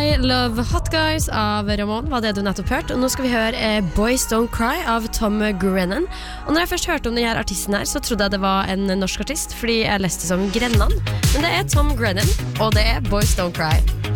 I Love Hot Guys av Ramón var det du nettopp hørte. Og nå skal vi høre Boys Don't Cry av Tom Grennan. Og når jeg først hørte om denne artisten her, så trodde jeg det var en norsk artist, fordi jeg leste som Grennan. Men det Tom Grennan, og det Boys Don't Cry.